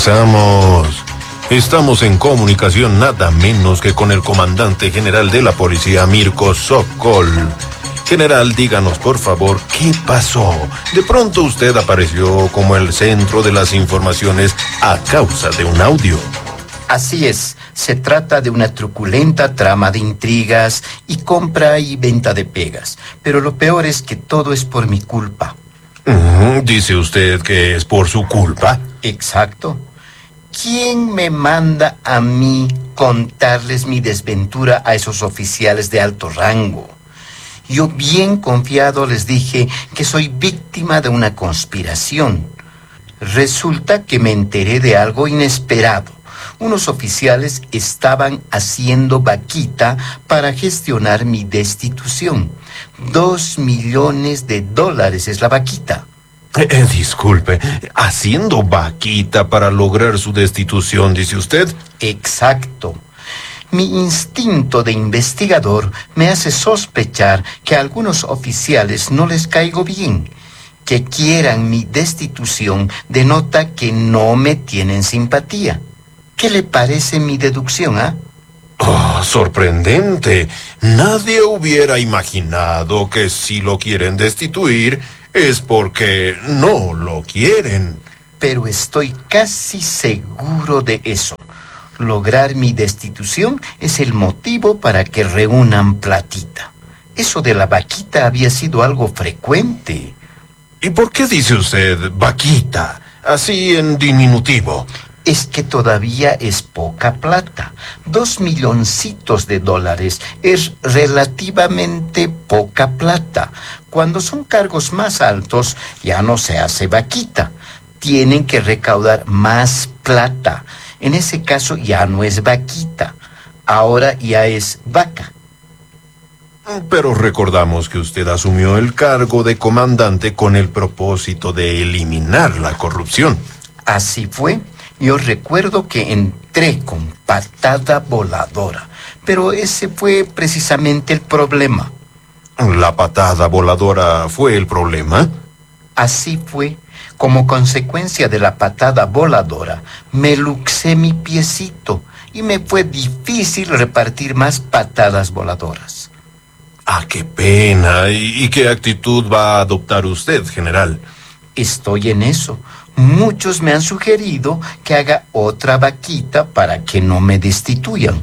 Empezamos. Estamos en comunicación nada menos que con el comandante general de la policía, Mirko Sokol. General, díganos por favor, ¿qué pasó? De pronto usted apareció como el centro de las informaciones a causa de un audio. Así es, se trata de una truculenta trama de intrigas y compra y venta de pegas. Pero lo peor es que todo es por mi culpa. ¿Dice usted que es por su culpa? Exacto. ¿Quién me manda a mí contarles mi desventura a esos oficiales de alto rango? Yo bien confiado les dije que soy víctima de una conspiración. Resulta que me enteré de algo inesperado. Unos oficiales estaban haciendo vaquita para gestionar mi destitución. $2 millones es la vaquita. Disculpe, ¿haciendo vaquita para lograr su destitución, dice usted? Exacto. Mi instinto de investigador me hace sospechar que a algunos oficiales no les caigo bien. Que quieran mi destitución denota que no me tienen simpatía. ¿Qué le parece mi deducción, ah? Oh, sorprendente. Nadie hubiera imaginado que si lo quieren destituir es porque no lo quieren. Pero estoy casi seguro de eso. Lograr mi destitución es el motivo para que reúnan platita. Eso de la vaquita había sido algo frecuente. ¿Y por qué dice usted vaquita, así en diminutivo? Es que todavía es poca plata. $2 milloncitos es relativamente poca plata. Cuando son cargos más altos, ya no se hace vaquita. Tienen que recaudar más plata. En ese caso ya no es vaquita. Ahora ya es vaca. Pero recordamos que usted asumió el cargo de comandante con el propósito de eliminar la corrupción. Así fue. Yo recuerdo que entré con patada voladora, pero ese fue precisamente el problema. ¿La patada voladora fue el problema? Así fue. Como consecuencia de la patada voladora, me luxé mi piecito y me fue difícil repartir más patadas voladoras. ¡Ah, qué pena! ¿Y qué actitud va a adoptar usted, general? Estoy en eso. Muchos me han sugerido que haga otra vaquita para que no me destituyan.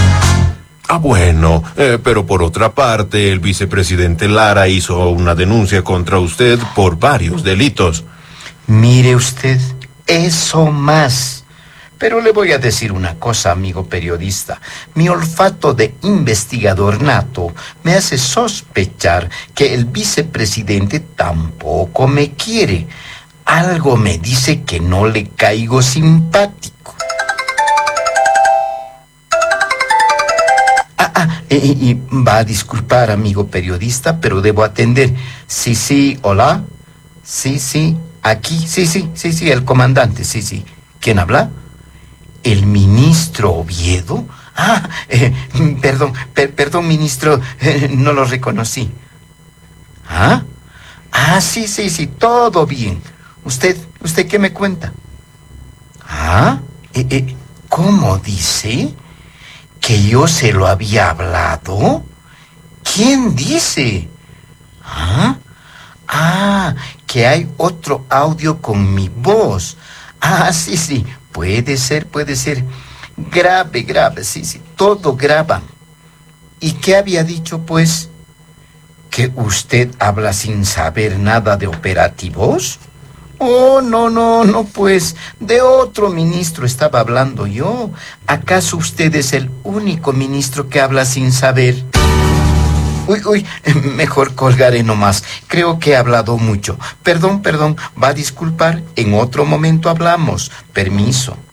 Bueno, pero por otra parte, el vicepresidente Lara hizo una denuncia contra usted por varios delitos. Mire usted, eso más. Pero le voy a decir una cosa, amigo periodista. Mi olfato de investigador nato me hace sospechar que el vicepresidente tampoco me quiere. Algo me dice que no le caigo simpático. Y va a disculpar, amigo periodista, pero debo atender. Sí, hola. Sí, aquí, sí, el comandante, sí. ¿Quién habla? ¿El ministro Oviedo? Perdón, ministro, no lo reconocí. Sí, todo bien. ¿Usted qué me cuenta? ¿Cómo dice? ¿Que yo se lo había hablado? ¿Quién dice? Que hay otro audio con mi voz. Sí, puede ser. Grave, sí, todo graban. ¿Y qué había dicho, pues? ¿Que usted habla sin saber nada de operativos? Oh, no, pues, de otro ministro estaba hablando yo. ¿Acaso usted es el único ministro que habla sin saber? Uy, mejor colgaré nomás. Creo que he hablado mucho. Perdón, va a disculpar. En otro momento hablamos. Permiso.